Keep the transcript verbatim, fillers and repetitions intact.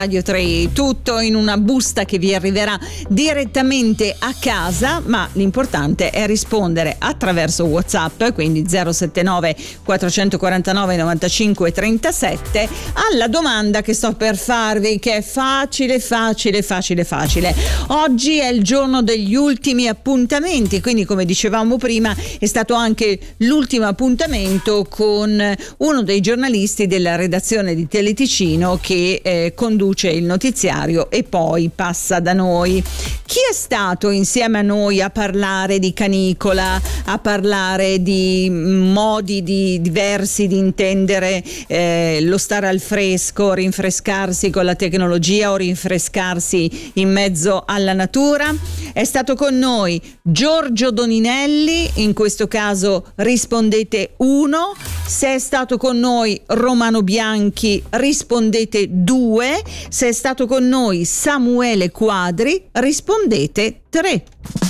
Radio tre, tutto in una busta che vi arriverà direttamente a casa, ma l'importante è rispondere attraverso WhatsApp, quindi zero sette nove quattrocentoquarantanove novantacinque trentasette, alla domanda che sto per farvi, che è facile, facile, facile, facile. Oggi è il giorno degli ultimi appuntamenti, quindi come dicevamo prima è stato anche l'ultimo appuntamento con uno dei giornalisti della redazione di Teleticino che eh, conduce il notiziario e poi passa da noi. Chi è stato insieme a noi a parlare di canicola, a parlare di modi di, diversi di intendere eh, lo stare al fresco, rinfrescarsi con la tecnologia o rinfrescarsi in mezzo alla natura? È stato con noi Giorgio Doninelli, in questo caso rispondete uno. Se è stato con noi Romano Bianchi, rispondete due. Se è stato con noi Samuele Quadri, rispondete tre.